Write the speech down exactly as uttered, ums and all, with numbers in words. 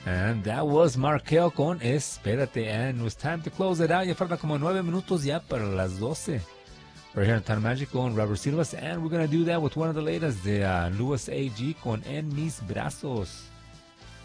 And that was Markel con Espérate. And it was time to close it out. Ya faltan como nueve minutos ya para las doce. We're here in Town Magic con Robert Silvas. And we're going to do that with one of the latest, de uh, Louis A G con En Mis Brazos.